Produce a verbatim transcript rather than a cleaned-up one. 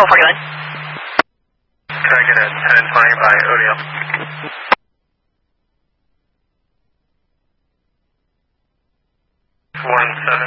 Control forty-one. Can I get a ten and twenty by O'Neill? one seven